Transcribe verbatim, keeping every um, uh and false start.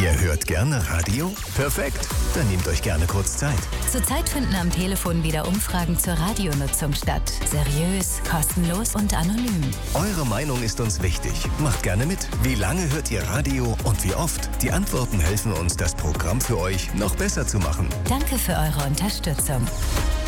Wer hört gerne Radio? Perfekt, dann nehmt euch gerne kurz Zeit. Zurzeit finden am Telefon wieder Umfragen zur Radionutzung statt. Seriös, kostenlos und anonym. Eure Meinung ist uns wichtig. Macht gerne mit. Wie lange hört ihr Radio und wie oft? Die Antworten helfen uns, das Programm für euch noch besser zu machen. Danke für eure Unterstützung.